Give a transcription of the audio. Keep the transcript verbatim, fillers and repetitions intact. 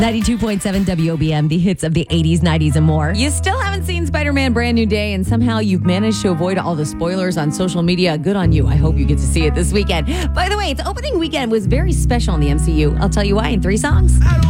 ninety-two point seven W O B M, the hits of the eighties, nineties, and more. You still haven't seen Spider-Man Brand New Day, and somehow you've managed to avoid all the spoilers on social media. Good on you. I hope you get to see it this weekend. By the way, its opening weekend was very special in the M C U. I'll tell you why in three songs.